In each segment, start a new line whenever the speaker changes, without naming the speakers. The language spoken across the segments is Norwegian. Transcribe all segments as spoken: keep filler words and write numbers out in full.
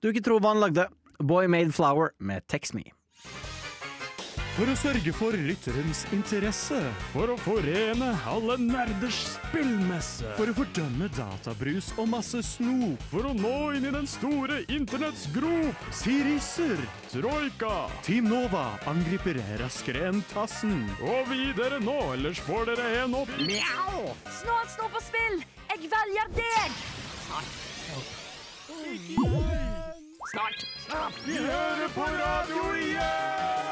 du ikke tror hva han lagde. Boy Made Flower med Text Me.
For å sørge for lytterens interesse. For å forene alle nerders spillmesse. For å fordømme databrus og masse snop. For å nå inn i den store internetts grop. Siriser, Troika, Team Nova angriper raskere enn tassen. Og videre nå, ellers får dere en opp. Mjau!
Snart snop og spill! Jeg velger deg!
Snart, snart. Vi hører på radio igjen!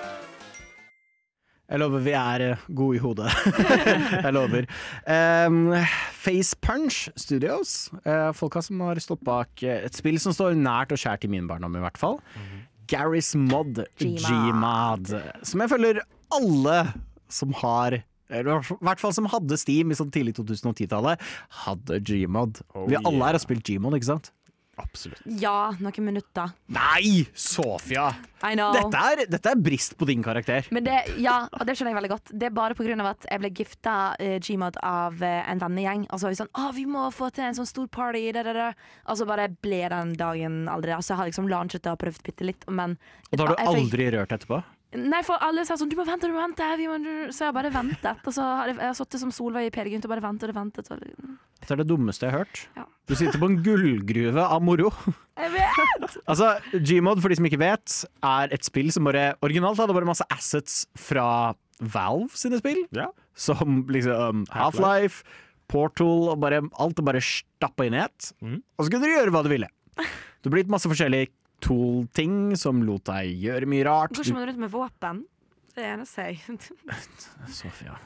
Jeg lover vi er eh, gode i hodet. Jeg lover. Um, Face Punch Studios. Uh, folka som har stått bak uh, et spill som står nært og kjært i min barndom i hvert fall. Mm-hmm. Garry's Mod, Gmod. Som jeg føler alle som har, eller i hvert fall som hadde Steam i sånn tidlig to tusen og ti-tallet, hadde Gmod.
Oh,
vi alle
yeah.
har spilt Gmod, ikke sant?
Absolutt.
Ja, noen minutter.
Nei, Sofia!
I know.
Dette er, dette er brist på din karakter.
Men det, ja, og det skjønner jeg veldig godt. Det er bare på grunn av at jeg ble gifta uh, Gmod av uh, en vennegjeng. Og så var vi sånn, å, vi må få til en sånn stor party. Da, da, da. Og så bare ble den dagen aldri. Altså, jeg har liksom launchet og prøvd bitte litt, men
Og da har du
jeg, jeg,
aldri rørt etterpå?
Nei, for alle sa sånn, du må vente, du må vente. Vi må, så jeg har bare ventet. Og så har jeg, jeg har sittet som Solveig i Per Gynt og bare ventet og ventet. Og...
Dette er det dummeste jeg har hørt.
Ja.
Du sitter på en gullgruve av moro.
Jeg vet!
Altså, Gmod, for de som ikke vet, er et spill som bare originalt hadde bare masse assets fra Valve sine spill.
Ja.
Som liksom Half-Life, Portal og bare, alt er bare stappa inn i ett.
Mm. Og
så kunne du gjøre hva du ville. Det ble litt masse forskjellige tool-ting som lot deg gjøre mye rart.
Går ikke man rundt med våpen? Det eneste jeg
Sofia.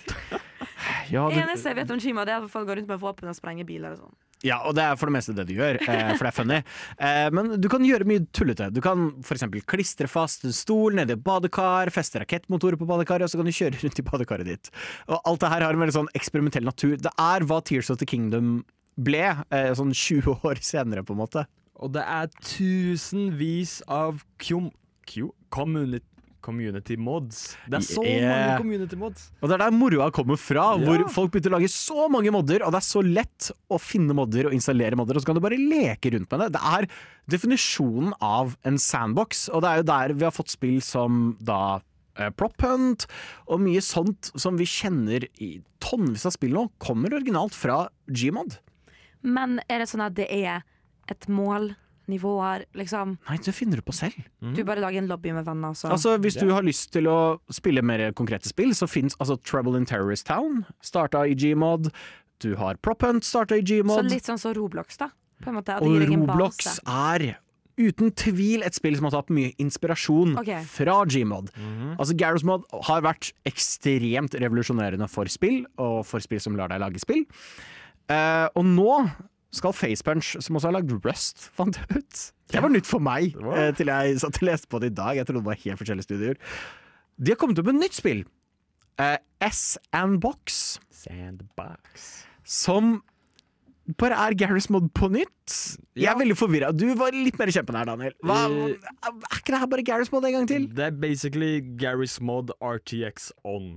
Ja,
Det
du,
eneste jeg vet om Gmod, er at folk går rundt med våpen og sprenger biler og sånn.
ja, og det er for det meste det du gjør, eh, for det er funny. Eh, men du kan gjøre mye tullete. Du kan for eksempel klistre fast en stol nede i et badekar, feste rakettmotorer på badekaret, og så kan du kjøre rundt i badekaret ditt. Og alt det her har en veldig sånn eksperimentell natur. Det er hva Tears of the Kingdom ble, eh, sånn tjue år senere på en måte.
Og det er tusenvis av kjom, kjo, community, community mods. Det er så
Yeah.
mange community mods.
Og det er der moroa kommer fra,
Ja.
hvor folk begynner å lage så mange modder, og det er så lett å finne modder og installere modder, og så kan du bare leke rundt med det. Det er definisjonen av en sandbox, og det er jo der vi har fått spill som da eh, Prop Hunt, og mye sånt som vi kjenner i tonnevis av spill nå, kommer originalt fra Gmod.
Men er det sånn at det er et mål, nivåer, liksom?
Nei, det finner du på selv.
Mm.
Du bare lager en lobby med venner, så
Altså, hvis du har lyst til å spille mer konkrete spill, så finnes altså Trouble in Terrorist Town, starta i Gmod. Du har Prop Hunt, starta i
Så
Gmod.
litt sånn som Roblox, da. På en måte, at det
Og
gir ingen
Roblox
base.
er uten tvil et spill som har tatt mye inspirasjon
Ok.
fra Gmod.
Mhm.
Altså Garry's Mod har vært ekstremt revolusjonerende for spill, og for spill som lar deg lage spill. Eh, og nå skal Facepunch, som også har lagd Rust, fant jeg ut. Det var nytt for meg,
Det var-
eh, til jeg satt og leste på det i dag. Jeg trodde det var helt forskjellige studier. De har kommet opp med et nytt spill. Eh, S-Box,
Sandbox.
som bare er Garry's Mod på nytt. Jeg
Ja.
er veldig forvirret. Du var litt mer kjempen her, Daniel. Hva,
Eh,
er ikke det her bare Garry's Mod en gang til?
Det er basically Garry's Mod R T X on.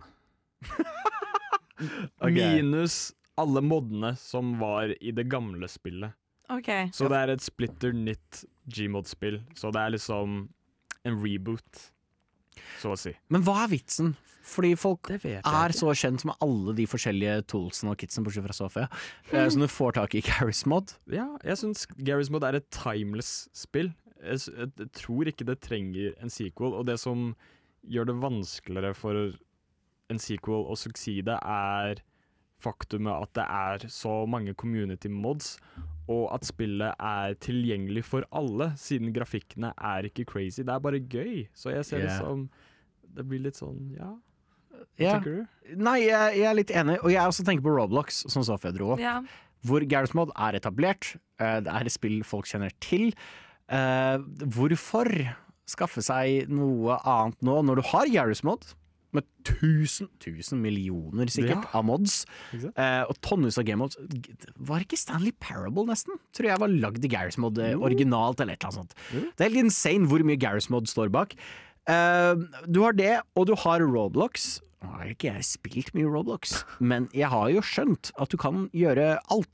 Ok.
Minus alle modene som var i det gamle spillet.
Ok.
Så det er et splitter nytt Gmod-spill. Så det er liksom en reboot, så å si.
Men hva er vitsen? Fordi folk
Det vet
er så kjent med alle de forskjellige toolsene og kitsene bortsett fra Sofia, eh, som du får tak i Garry's Mod.
Ja, jeg syns Garry's Mod er et timeless spill. Jeg, s- jeg, jeg tror ikke det trenger en sequel, og det som gjør det vanskeligere for en sequel å sukside, er faktumet at det er så mange community mods, og at spillet er tilgjengelig for alle, siden grafikkene er ikke crazy. Det er bare gøy. Så jeg ser det
Yeah.
som Det blir litt sånn, ja. Hva
Ja.
tenker du?
Nei, jeg, jeg er litt enig, og jeg også tenker på Roblox, som Sofia dro opp,
Ja.
hvor Garry's Mod er etablert. Eh, det er et spill folk kjenner til. Eh, hvorfor skaffe seg noe annet nå, når du har Garry's Mod? Med tusen, tusen millioner sikkert
Ja.
av mods,
Ikke sant?
eh, og tonnevis av gamemods. Var ikke Stanley Parable nesten? Tror jeg var lagd i Garry's Mod eh, originalt, eller et eller annet sånt.
Jo.
Det er helt insane hvor mye Garry's Mod står bak. Eh, du har det, og du har Roblox. Nå har ikke jeg spilt mye Roblox, men jeg har jo skjønt at du kan gjøre alt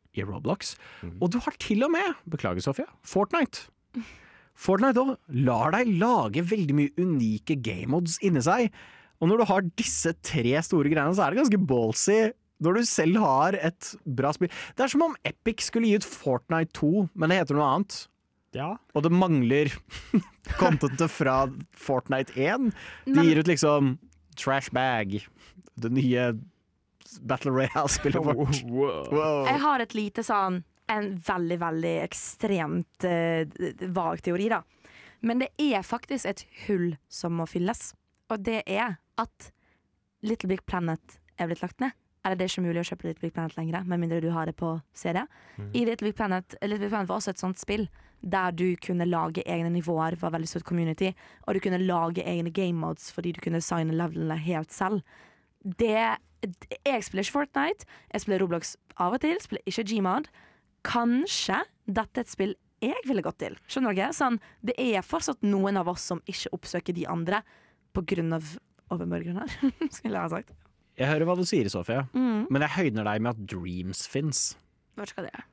i Roblox.
Mhm.
Og du har til og med, beklager Sofia, Fortnite. Fortnite også lar deg lage veldig mye unike gamemods inni seg. Og når du har disse tre store greiene, så er det ganske ballsy når du selv har et bra spill. Det er som om Epic skulle gi ut Fortnite to, men det heter noe annet.
Ja.
Og det mangler contentet fra Fortnite én. De
Men-
gir ut liksom Trash Bag, det nye Battle Royale-spillet vårt.
Wow.
Wow.
Jeg har et lite sånn en veldig, veldig ekstremt uh, vag teori, da. Men det er faktisk et hull som må fylles. Og det er at Little Big Planet er blitt lagt ned. Eller det er ikke mulig å kjøpe Little Big Planet lenger, med mindre du har det på C D.
Mhm.
I Little Big Planet, Little Big Planet var også et sånt spill der du kunne lage egne nivåer, var veldig stort community, og du kunne lage egne game modes fordi du kunne signe levelene helt selv. Det, jeg spiller ikke Fortnite, jeg spiller Roblox av og til, spiller ikke Gmod. Kanskje dette er et spill jeg ville gått til. Skjønner dere? Sånn, det er fortsatt noen av oss som ikke oppsøker de andre på grunn av åpenbare skulle jeg ha sagt.
Jeg hører hva du sier, Sofie,
Mm.
men jeg høyner deg med at Dreams finnes.
Vet ikke hva det er.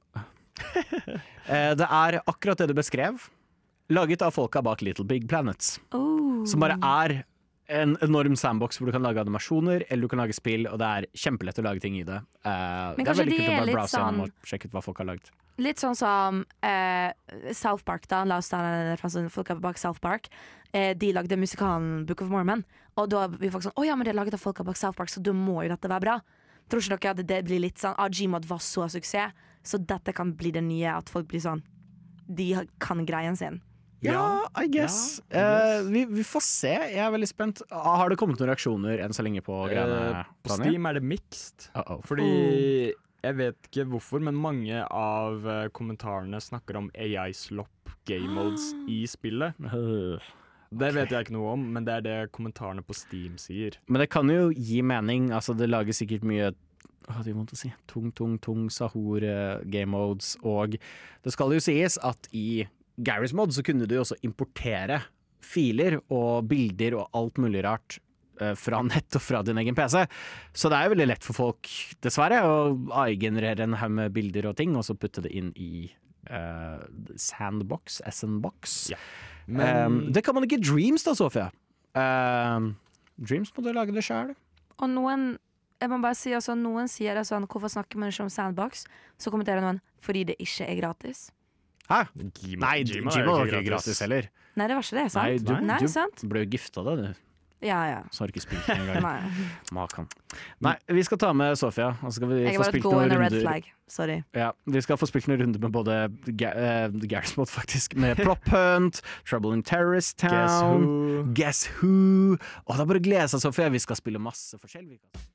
Eh, Det er akkurat det du beskrev, laget av folka bak Little Big Planets.
Oh.
Som bare er en enorm sandbox hvor du kan lage animasjoner, eller du kan lage spill, og det er kjempelett å lage ting i det. Eh, det er
kanskje
veldig
de
kult å
er
bare
litt
browse gjennom
sånn-
og sjekke ut hva folk har lagd.
Litt sånn som eh, South Park, da. La oss ta den fra sånn folka bak South Park. Eh, de lagde musikalen Book of Mormon. Og da blir folk sånn Å ja, men det er laget av folka bak South Park, så da må jo dette være bra. Tror ikke dere at det blir litt sånn ah, Gmod var så suksess, så dette kan bli det nye? At folk blir sånn De kan greien sin.
Ja, I guess.
Ja, I guess.
Eh, vi, vi får se. Jeg er veldig spent. Ah, Har det kommet noen reaksjoner enn så lenge på greiene?
Eh, på
Daniel?
Steam er det mixed.
Uh-oh.
Fordi jeg vet ikke hvorfor, men mange av eh, kommentarene snakker om A I-slopp game modes i spillet.
Øh.
Det vet jeg ikke noe om, men det er det kommentarene på Steam sier.
Men det kan jo gi mening. Altså, det lages sikkert mye hva hadde jeg måttet si? Tung, tung, tung Sahur eh, game modes. Og det skal jo sies at i Garry's Mod så kunne du jo også importere filer og bilder og alt mulig rart eh, fra nett og fra din egen P C. Så det er jo veldig lett for folk, dessverre, å A I-generere en haug med bilder og ting, og så putte det inn i eh, Sandbox, S N-box.
Ja. Men
Um, det kan man ikke i Dreams da, Sofie. Um, Dreams må du lage det sjøl.
Og noen jeg må bare si altså, noen sier det sånn Hvorfor snakker man ikke om Sandbox? Så kommenterer noen fordi det ikke er gratis.
Hæ?
Gmail,
Nei,
Gmail
Gmail
er
var ikke gratis heller.
Nei, det var ikke det, sant?
Nei, du,
Nei,
du
sant?
ble jo gifta da, du.
Ja, ja.
Så har du ikke spilt en gang.
Nei.
Makan. Nei, vi skal ta med Sofia. Og så skal vi
Jeg er
få
bare et
spilt noen
gående red
runder.
flag. Sorry.
Ja, vi skal få spilt noen runder med både Ga uh, Garry's Mod, faktisk, med Prop Hunt, Trouble in Terrorist
Guess
Town,
who?
Guess Who. Og det er bare å glede seg, Sofia. Vi skal spille masse forskjellig.